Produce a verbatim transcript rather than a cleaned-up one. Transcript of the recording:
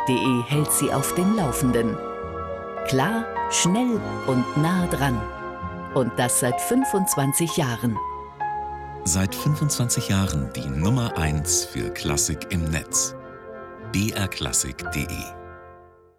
punkt de hält Sie auf dem Laufenden. Klar, schnell und nah dran. Und das seit fünfundzwanzig Jahren. Seit fünfundzwanzig Jahren die Nummer eins für Klassik im Netz. b r klassik punkt de